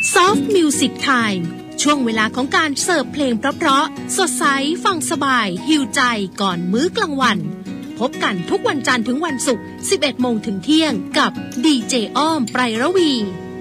Soft Music Time ช่วงเวลาของการเสิร์ฟเพลงเพราะๆสดใสฟังสบายหิวใจก่อนมื้อกลางวันพบกันทุกวันจันทร์ถึงวันศุกร์ 11 โมงถึงเที่ยงกับดีเจอ้อมไพรระวี